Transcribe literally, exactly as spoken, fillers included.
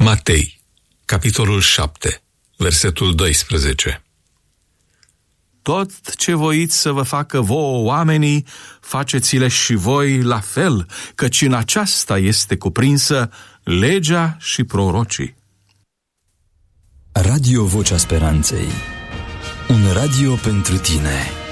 Matei, capitolul șapte, versetul doisprezece. Tot ce voiți să vă facă vouă oamenii, faceți-le și voi la fel, căci în aceasta este cuprinsă legea și prorocii. Radio Vocea Speranței. Un radio pentru tine.